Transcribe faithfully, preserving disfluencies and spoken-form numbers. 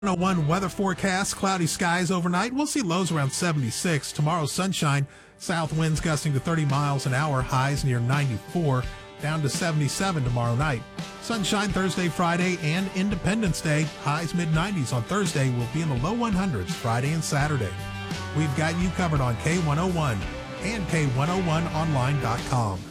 oh one weather forecast, cloudy skies overnight. We'll see lows around seventy-six. Tomorrow, sunshine, south winds gusting to thirty miles an hour, highs near ninety-four, down to seventy-seven tomorrow night. Sunshine Thursday, Friday, and Independence Day, highs mid nineties on Thursday. Will be in the low hundreds Friday and Saturday. We've got you covered on K one oh one and K one oh one online dot com.